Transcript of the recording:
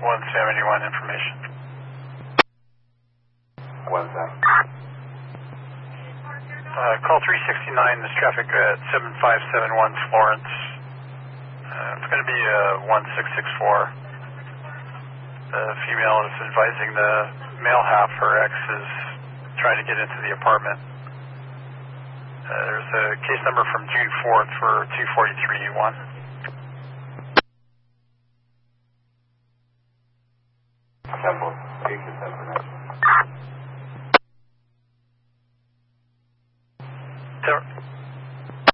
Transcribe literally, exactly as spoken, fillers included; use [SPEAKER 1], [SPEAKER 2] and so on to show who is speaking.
[SPEAKER 1] one seventy-one information.
[SPEAKER 2] What's that?
[SPEAKER 1] Uh, call three sixty-nine, this traffic at seven five seven one Florence. Uh, it's going to be uh, one six six four. The female is advising the male half, her ex is trying to get into the apartment. Uh, there's a case number from June fourth for two forty-three E one.
[SPEAKER 2] Temple.